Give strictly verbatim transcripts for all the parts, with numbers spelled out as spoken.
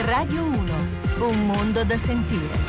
Radio uno, un mondo da sentire.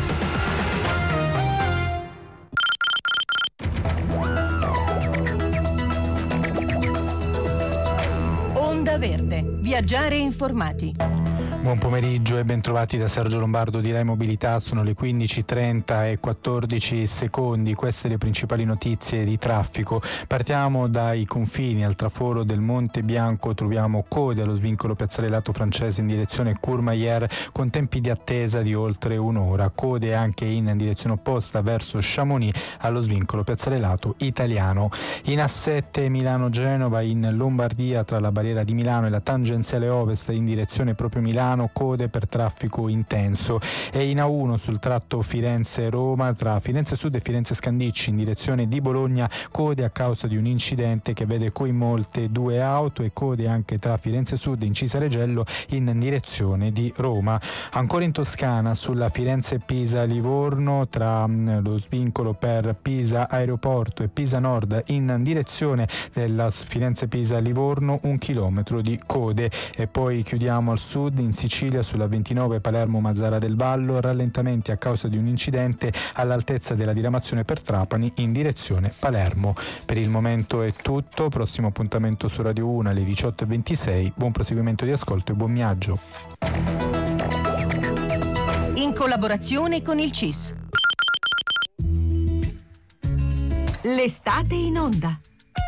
Onda Verde, viaggiare informati. Buon pomeriggio e bentrovati da Sergio Lombardo di Rai Mobilità. Sono le quindici e trenta e quattordici secondi. Queste le principali notizie di traffico. Partiamo dai confini. Al traforo del Monte Bianco troviamo code allo svincolo Piazzale Lato Francese in direzione Courmayeur con tempi di attesa di oltre un'ora. Code anche in direzione opposta verso Chamonix allo svincolo Piazzale Lato Italiano. In A sette Milano-Genova in Lombardia tra la barriera di Milano e la tangenziale ovest in direzione proprio Milano, code per traffico intenso. E in A uno sul tratto Firenze-Roma tra Firenze Sud e Firenze Scandicci in direzione di Bologna, code a causa di un incidente che vede coinvolte due auto, e code anche tra Firenze Sud e Incisa Regello in direzione di Roma. Ancora in Toscana sulla Firenze-Pisa-Livorno tra lo svincolo per Pisa Aeroporto e Pisa Nord in direzione della Firenze-Pisa-Livorno un chilometro di code. E poi chiudiamo al sud in Sicilia sulla ventinove Palermo-Mazzara del Vallo, rallentamenti a causa di un incidente all'altezza della diramazione per Trapani in direzione Palermo. Per il momento è tutto, prossimo appuntamento su Radio uno alle diciotto e ventisei. Buon proseguimento di ascolto e buon viaggio. In collaborazione con il C I S. L'estate in onda.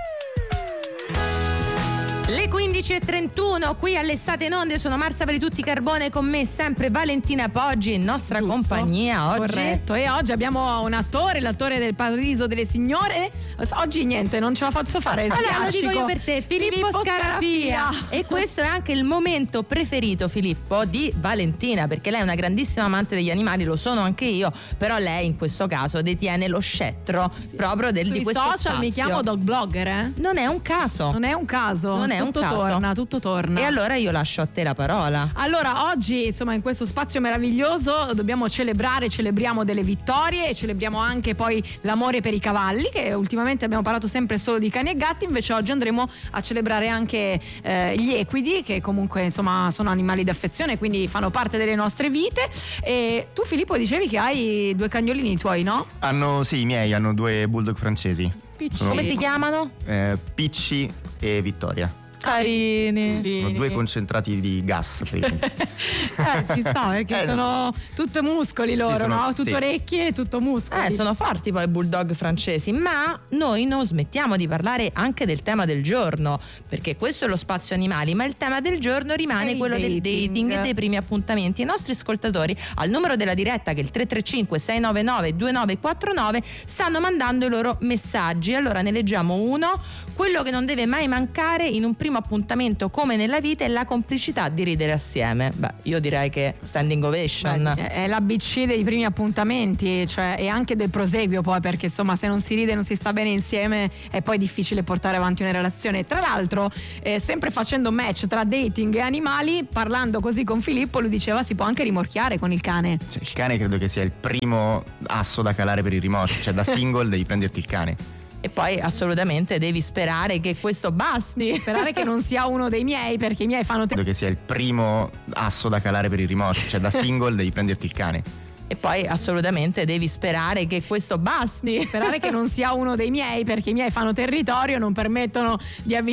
Le quindici e trentuno qui all'Estate in Onde, sono Marza per tutti Carbone, con me sempre Valentina Poggi in nostra Giusto, compagnia oggi. Corretto, e oggi abbiamo un attore, l'attore del Paradiso delle Signore. Oggi niente, non ce la faccio fare. Allora lo dico io per te, Filippo, Filippo Scarafia. Scarafia. E questo è anche il momento preferito, Filippo, di Valentina, perché lei è una grandissima amante degli animali, lo sono anche io, però lei in questo caso detiene lo scettro sì. proprio del, Sui di questo social spazio. Mi chiamo dog blogger, eh? Non è un caso. Non è un caso. Non è un tutto caso. torna, tutto torna. E allora io lascio a te la parola. Allora, oggi, insomma, in questo spazio meraviglioso dobbiamo celebrare, celebriamo delle vittorie e celebriamo anche poi l'amore per i cavalli, che ultimamente abbiamo parlato sempre solo di cani e gatti, invece oggi andremo a celebrare anche eh, gli equidi, che comunque insomma sono animali d'affezione, quindi fanno parte delle nostre vite. E tu, Filippo, dicevi che hai due cagnolini tuoi, no? Hanno, sì, i miei hanno due bulldog francesi. Picci. Sono- Come si chiamano? Eh, Picci e Vittoria. Carini. Sono due concentrati di gas. praticamente. Eh, ci sta, perché Eh, no. sono tutto muscoli loro, Sì, sono- no? Tutto sì. orecchie e tutto muscoli. Eh, sono forti poi i bulldog francesi, ma noi non smettiamo di parlare anche del tema del giorno, perché questo è lo spazio animali, ma il tema del giorno rimane E il quello del dating. dating e dei primi appuntamenti. I nostri ascoltatori al numero della diretta, che è il tre tre cinque sei nove nove due nove quattro nove, stanno mandando i loro messaggi. Allora ne leggiamo uno. Quello che non deve mai mancare in un primo appuntamento come nella vita è la complicità di ridere assieme. Beh, io direi che standing ovation. Beh, è l'A B C dei primi appuntamenti, cioè, e anche del proseguio poi, perché insomma se non si ride e non si sta bene insieme è poi difficile portare avanti una relazione. Tra l'altro, eh, sempre facendo match tra dating e animali, parlando così con Filippo, lui diceva si può anche rimorchiare con il cane. Cioè, il cane credo che sia il primo asso da calare per il rimorchio. Cioè, da single devi prenderti il cane. E poi assolutamente devi sperare che questo basti. Sperare che non sia uno dei miei, perché i miei fanno te- Credo che sia il primo asso da calare per il rimorchio. Cioè, da single devi prenderti il cane. E poi assolutamente devi sperare che questo basti. sperare che non sia uno dei miei, perché i miei fanno territorio, non permettono di avvicinare